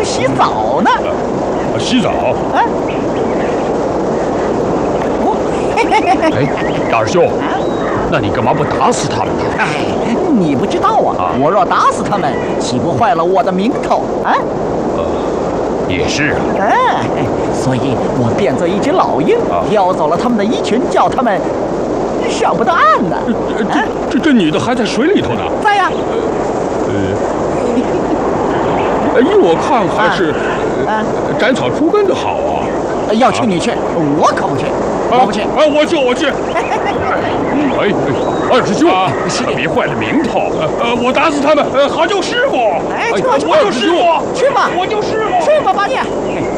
洗澡呢。 洗澡？ 哎， 哎，大师兄，那你干嘛不打死他们呢？ 哎，你不知道啊，我若打死他们，岂不坏了我的名头啊？ 也是啊。 哎，所以我变作一只老鹰，叼走了他们的衣裙，叫他们上不得岸呢。 这女的还在水里头呢。 在呀。 依我看还是斩草除根的好啊。 要去你去，我可不去，我不去。 我去。哎，二师兄，别坏了名头。我打死他们，好救师傅。 哎， 我救师傅， 去吧， 我救师傅， 去吧，八戒。